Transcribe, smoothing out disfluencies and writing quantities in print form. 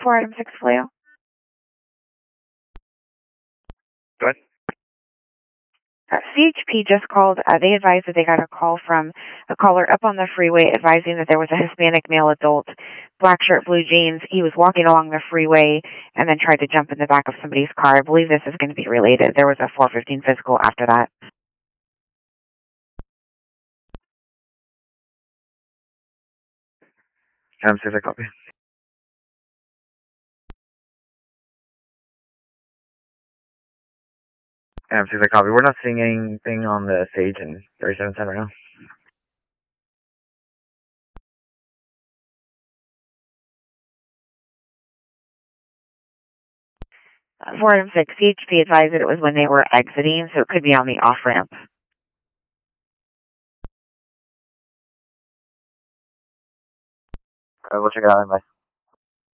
4 item 6 Flail. Go ahead. CHP just called. They advised that they got a call from a caller up on the freeway advising that there was a Hispanic male adult, black shirt, blue jeans. He was walking along the freeway and then tried to jump in the back of somebody's car. I believe this is going to be related. There was a 415 physical after that. See if I copy. See if I copy. We're not seeing anything on the Sage in 3710 right now. 4 item 6 CHP advised that it was when they were exiting, so it could be on the off ramp. We'll check it out. Bye.